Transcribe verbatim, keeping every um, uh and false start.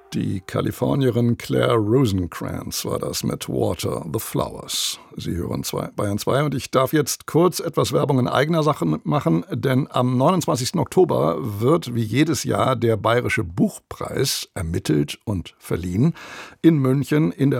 Die Kalifornierin Claire Rosenkrantz war das mit Water the Flowers. Sie hören zwei, Bayern zwei und ich darf jetzt kurz etwas Werbung in eigener Sache machen, denn am neunundzwanzigsten Oktober wird wie jedes Jahr der Bayerische Buchpreis ermittelt und verliehen in München in der